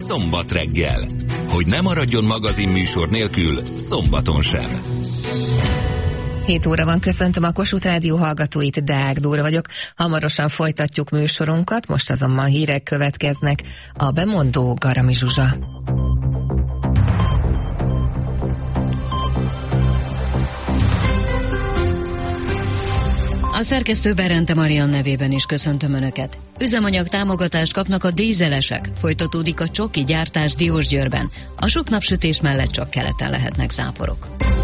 Szombat reggel. Hogy ne maradjon magazinműsor nélkül szombaton sem. 7 óra van, köszöntöm a Kossuth Rádió hallgatóit, Deák Dóra vagyok. Hamarosan folytatjuk műsorunkat, most azonban hírek következnek. A bemondó Garami Zsuzsa. A szerkesztő Berente Marian nevében is köszöntöm Önöket. Üzemanyag támogatást kapnak a dízelesek. Folytatódik a csoki gyártás Diósgyőrben. A sok napsütés mellett csak keleten lehetnek záporok.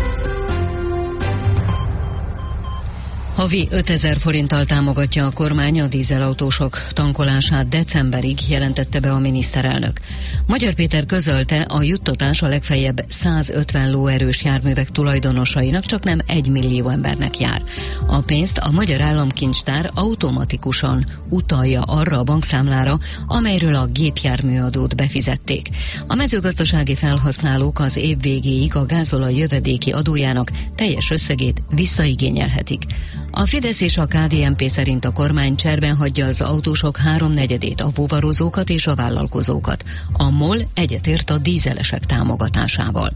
Havi 5000 forinttal támogatja a kormány a dízelautósok tankolását decemberig, jelentette be a miniszterelnök. Magyar Péter közölte, a juttatás a legfeljebb 150 lóerős járművek tulajdonosainak, csak nem 1 millió embernek jár. A pénzt a Magyar Államkincstár automatikusan utalja arra a bankszámlára, amelyről a gépjárműadót befizették. A mezőgazdasági felhasználók az év végéig a gázolaj jövedéki adójának teljes összegét visszaigényelhetik. A Fidesz és a KDNP szerint a kormány cserben hagyja az autósok 3/4-ét, a fuvarozókat és a vállalkozókat. A MOL egyetért a dízelesek támogatásával.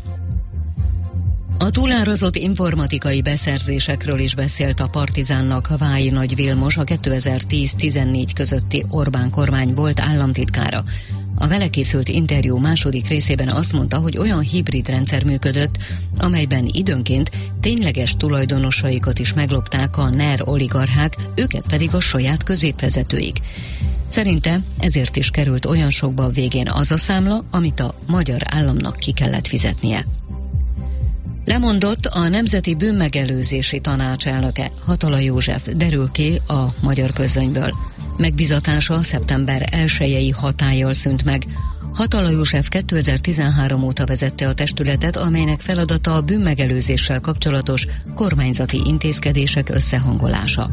A túlárazott informatikai beszerzésekről is beszélt a Partizánnak Vályi Nagy Vilmos, a 2010-14 közötti Orbán kormány volt államtitkára. A vele készült interjú második részében azt mondta, hogy olyan hibrid rendszer működött, amelyben időnként tényleges tulajdonosaikat is meglopták a NER oligarchák, őket pedig a saját középvezetőik. Szerinte ezért is került olyan sokba a végén az a számla, amit a magyar államnak ki kellett fizetnie. Lemondott a Nemzeti Bűnmegelőzési Tanács elnöke, Hatala József, derül ki a Magyar Közlönyből. Megbizatása szeptember 1-i hatállyal szűnt meg. Hatala József 2013 óta vezette a testületet, amelynek feladata a bűnmegelőzéssel kapcsolatos kormányzati intézkedések összehangolása.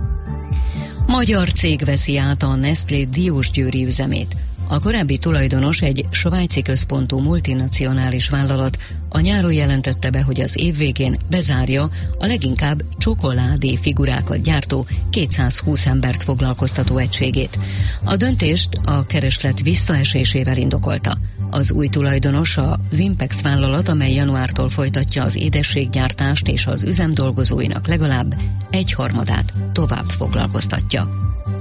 Magyar cég veszi át a Nestlé diósgyőri üzemét. A korábbi tulajdonos, egy svájci központú multinacionális vállalat, a nyáron jelentette be, hogy az év végén bezárja a leginkább csokoládé figurákat gyártó 220 embert foglalkoztató egységét. A döntést a kereslet visszaesésével indokolta. Az új tulajdonos a Vimpex vállalat, amely januártól folytatja az édességgyártást, és az üzem dolgozóinak legalább 1/3 tovább foglalkoztatja.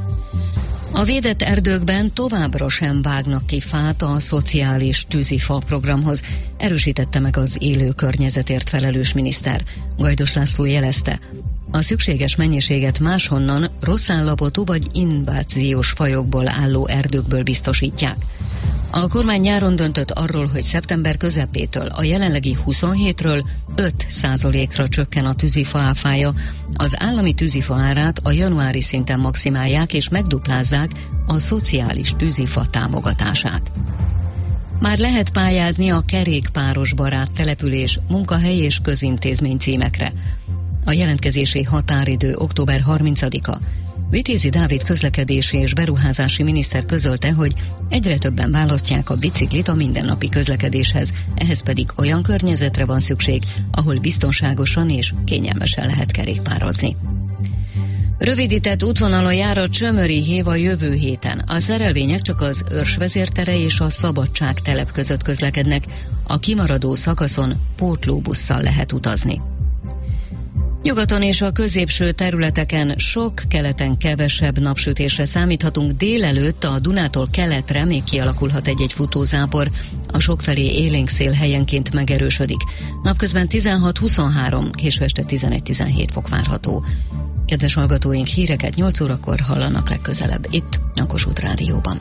A védett erdőkben továbbra sem vágnak ki fát a szociális tűzifa programhoz, erősítette meg az élő környezetért felelős miniszter. Gajdos László jelezte, a szükséges mennyiséget máshonnan rossz állapotú vagy inváziós fajokból álló erdőkből biztosítják. A kormány nyáron döntött arról, hogy szeptember közepétől a jelenlegi 27-ről 5%-ra csökken a tűzifa áfája, az állami tűzifa árát a januári szinten maximálják és megduplázzák a szociális tűzifa támogatását. Már lehet pályázni a kerékpáros barát település, munkahely és közintézmény címekre. A jelentkezési határidő október 30-a. Vitézi Dávid közlekedési és beruházási miniszter közölte, hogy egyre többen választják a biciklit a mindennapi közlekedéshez, ehhez pedig olyan környezetre van szükség, ahol biztonságosan és kényelmesen lehet kerékpározni. Rövidített útvonalon jár a Csömöri hév a jövő héten. A szerelvények csak az Őrs vezértere és a Szabadság telep között közlekednek, a kimaradó szakaszon pótlóbusszal lehet utazni. Nyugaton és a középső területeken sok, keleten kevesebb napsütésre számíthatunk. Délelőtt a Dunától keletre még kialakulhat egy-egy futózápor, a sokfelé élénk szél helyenként megerősödik. Napközben 16-23, késő este 11-17 fok várható. Kedves hallgatóink, híreket 8 órakor hallanak legközelebb itt a Kossuth Rádióban.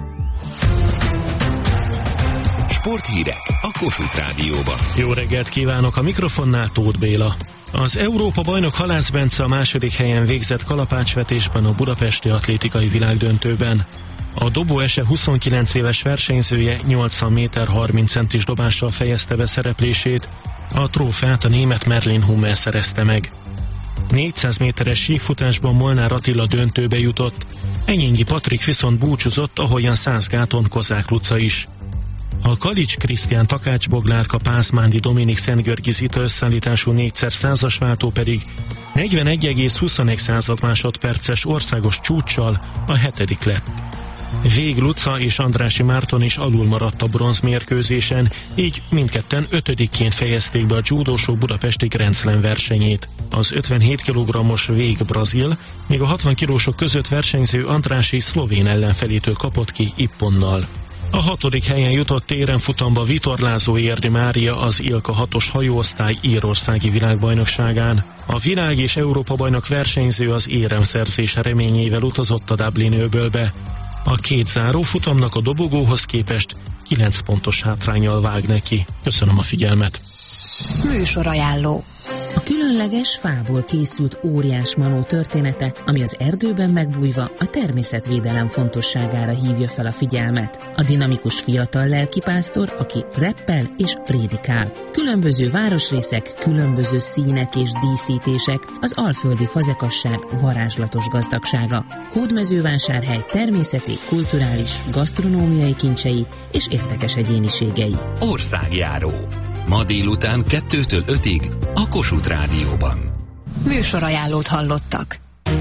Sporthírek a Kossuth Rádióban. Jó reggelt kívánok, a mikrofonnál Tóth Béla. Az Európa-bajnok Halász Bence a második helyen végzett kalapácsvetésben a budapesti atlétikai világdöntőben. A dobóese 29 éves versenyzője 80 méter 30 centis dobással fejezte be szereplését, a trófeát a német Merlin Hummel szerezte meg. 400 méteres sífutásban Molnár Attila döntőbe jutott, Enyényi Patrik viszont búcsúzott, ahogyan Szászgáton Kozák Luca is. A Kalics Krisztián Takács Boglárka Pázmándi Dominik Szentgyörgyi Zita összeállítású 4x100-as váltó pedig 41,21 másodperces országos csúccsal a 7. lett. Vég Luca és Andrássy Márton is alul maradt a bronzmérkőzésen, így mindketten 5-ként fejezték be a judósok budapesti Grand Slam versenyét. Az 57 kg-os Vég brazil, míg a 60 kilósok között versenyző Andrássy szlovén ellenfelétől kapott ki ipponnal. A 6. helyen jutott téren futamba vitorlázó Érdi Mária az Ilka 6-os hajóosztály írországi világbajnokságán. A világ és Európa bajnok versenyző az éremszerzés reményével utazott a Dublin öbölbe. A két záró futamnak a dobogóhoz képest 9 pontos hátránnyal vág neki. Köszönöm a figyelmet. Műsorajánló. A különleges fából készült óriás manó története, ami az erdőben megbújva a természetvédelem fontosságára hívja fel a figyelmet. A dinamikus fiatal lelkipásztor, aki reppel és prédikál. Különböző városrészek, különböző színek és díszítések, az alföldi fazekasság varázslatos gazdagsága. Hódmezővásárhely természeti, kulturális, gasztronómiai kincsei és érdekes egyéniségei. Országjáró. Ma délután 2-től 5-ig a Kossuth Rádióban. Műsorajánlót hallottak.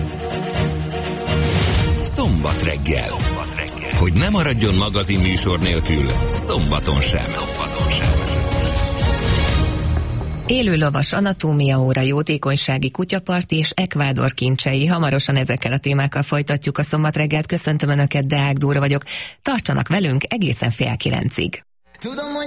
Szombat reggel. Hogy ne maradjon magazin műsor nélkül, szombaton sem. Élő lovas anatómia óra, jótékonysági kutyapart és Ekvádor kincsei. Hamarosan ezekkel a témákkal folytatjuk a szombat reggelt. Köszöntöm Önöket, Deák Dóra vagyok. Tartsanak velünk egészen 8:30.